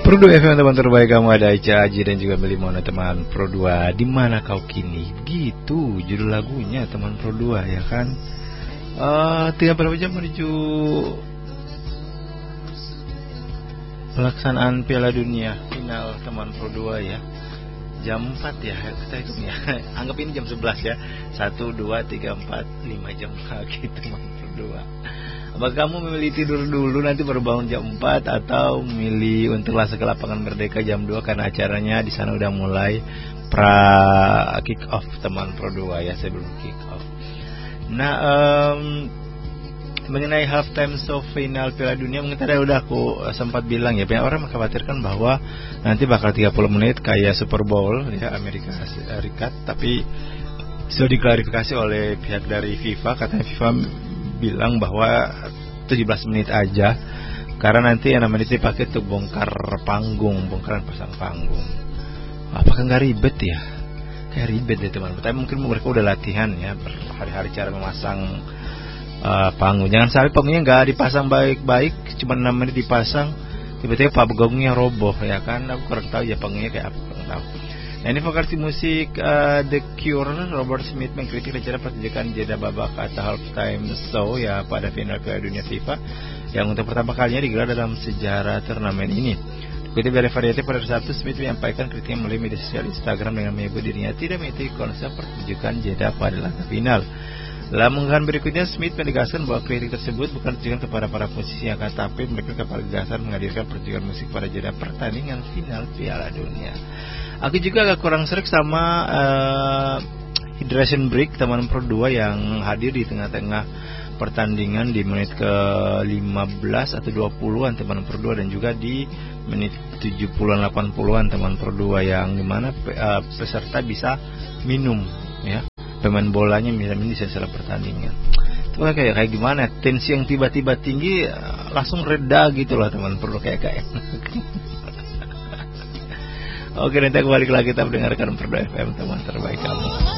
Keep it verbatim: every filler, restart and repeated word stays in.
Pro dua F M teman terbaik kamu, ada Ica Aji dan juga Meli Mona teman Pro dua. Di mana kau kini? Gitu judul lagunya teman Pro dua ya kan. Uh, tinggal berapa jam menuju pelaksanaan Piala Dunia final teman Pro dua ya. Jam empat ya kita hitung ya. Anggap ini jam sebelas ya. satu, dua, tiga, empat, lima jam lagi teman Pro dua. Apakah kamu memilih tidur dulu nanti baru bangun jam empat, atau memilih untuk langsung ke lapangan Merdeka jam dua karena acaranya di sana udah mulai pra kick off teman Pro dua ya, sebelum kick off. Nah, um, mengenai halftime show final Piala Dunia, mungkin tadi udah aku sempat bilang ya, banyak orang mengkhawatirkan bahwa nanti bakal tiga puluh menit kayak Super Bowl ya Amerika Serikat, tapi sudah diklarifikasi oleh pihak dari FIFA. Katanya FIFA bilang bahwa tujuh belas menit aja, karena nanti yang namanya dipakai untuk bongkar panggung, bongkaran pasang panggung. Apakah nggak ribet ya? Kayak ribet deh teman-teman. Tapi mungkin mereka udah latihan ya berhari-hari cara memasang uh, panggung. Jangan sampai panggungnya nggak dipasang baik-baik, cuma enam menit dipasang, tiba-tiba panggungnya roboh ya kan? Aku kurang tahu ya panggungnya kayak apa, kurang tahu. Nah, ini vokalis musik uh, The Cure, Robert Smith, mengkritik rencana pertunjukan jeda babak atau halftime show ya pada final Piala Dunia FIFA yang untuk pertama kalinya digelar dalam sejarah turnamen ini. Dikutip dari Variety pada Sabtu, Smith menyampaikan kritiknya melalui media sosial Instagram dengan menyebut dirinya tidak mengikuti konsep pertunjukan jeda pada laga final. Dalam unggahan berikutnya, Smith menegaskan bahwa kritik tersebut bukan ditujukan kepada para musisi yang akan, tapi mereka kepada gagasan menghadirkan pertunjukan musik pada jeda pertandingan final Piala Dunia. Aku juga agak kurang serik sama uh, hydration break teman Pro dua yang hadir di tengah-tengah pertandingan di menit ke lima belas atau dua puluhan teman Pro dua, dan juga di menit tujuh puluhan delapan puluhan teman Pro dua, yang dimana uh, peserta bisa minum ya, pemain bolanya bisa minum di sela pertandingan. Itu kayak kayak gimana, tensi yang tiba-tiba tinggi uh, langsung reda gitu lah teman Pro dua, kayak kayak Oke, nanti balik lagi kita mendengarkan Pro dua F M teman terbaik kamu.